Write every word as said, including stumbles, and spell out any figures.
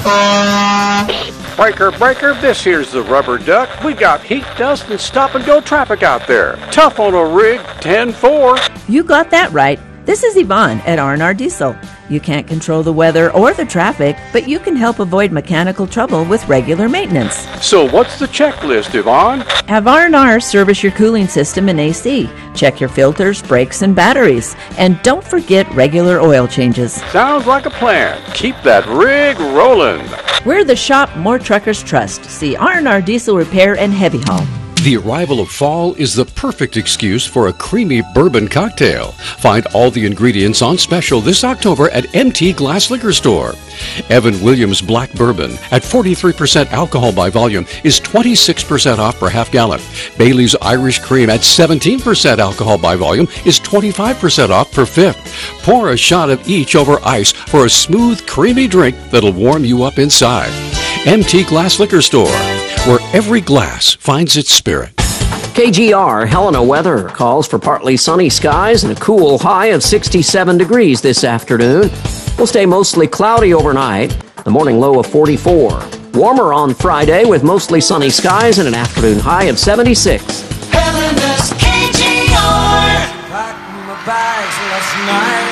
Breaker, breaker, this here's the rubber duck. We got heat, dust, and stop-and-go traffic out there. Tough on a rig, ten four. You got that right. This is Yvonne at R and R Diesel. You can't control the weather or the traffic, but you can help avoid mechanical trouble with regular maintenance. So what's the checklist, Yvonne? Have R and R service your cooling system and A C. Check your filters, brakes, and batteries. And don't forget regular oil changes. Sounds like a plan. Keep that rig rolling. We're the shop more truckers trust. See R and R Diesel Repair and Heavy Haul. The arrival of fall is the perfect excuse for a creamy bourbon cocktail. Find all the ingredients on special this October at M T Glass Liquor Store. Evan Williams Black Bourbon at forty-three percent alcohol by volume is twenty-six percent off per half gallon. Bailey's Irish Cream at seventeen percent alcohol by volume is twenty-five percent off per fifth. Pour a shot of each over ice for a smooth, creamy drink that'll warm you up inside. M T Glass Liquor Store, where every glass finds its spirit. K G R Helena weather calls for partly sunny skies and a cool high of sixty-seven degrees this afternoon. We'll stay mostly cloudy overnight, the morning low of forty-four. Warmer on Friday with mostly sunny skies and an afternoon high of seventy-six. Helena's K G R. Packed my bags last night.